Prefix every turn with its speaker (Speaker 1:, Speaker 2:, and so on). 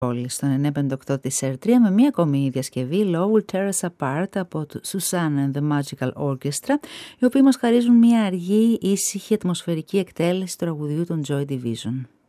Speaker 1: στον 958 της ΕΡΤΡΙΑ με μία ακόμη διασκευή Love Will Tear Us Apart από το Susanna and the Magical Orchestra, οι οποίοι μας χαρίζουν μία αργή, ήσυχη, ατμοσφαιρική εκτέλεση του τραγουδιού των Joy Division.